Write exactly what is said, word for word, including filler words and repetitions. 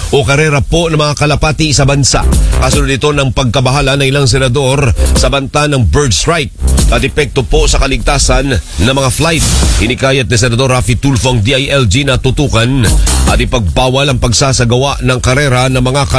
o karera po ng mga kalapati sa bansa. Kasunod ito ng pagkabahala ng ilang senador sa banta ng bird strike at epekto po sa kaligtasan ng mga flight. Hinikayat ni Senador Raffy Tulfo ang D I L G na tutukan at ipagbawal ang pagsasagawa ng karera ng mga kalapati